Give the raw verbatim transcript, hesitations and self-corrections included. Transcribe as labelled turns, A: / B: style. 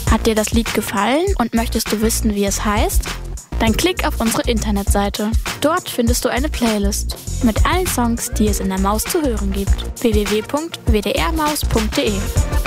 A: Hat dir das Lied gefallen und möchtest du wissen, wie es heißt? Dann klick auf unsere Internetseite. Dort findest du eine Playlist mit allen Songs, die es in der Maus zu hören gibt. w w w punkt w d r maus punkt d e